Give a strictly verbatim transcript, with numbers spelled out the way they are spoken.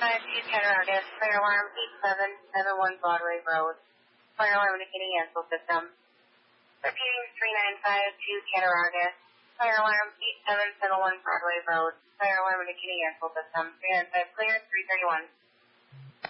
five two Cattaraugus, fire alarm eight seven seven one Broadway Road, fire alarm indicating ansel system. Repeating three nine five two Cattaraugus, fire alarm eight seven seven one Broadway Road, fire alarm indicating ansel system. three nine five clear, three thirty-one.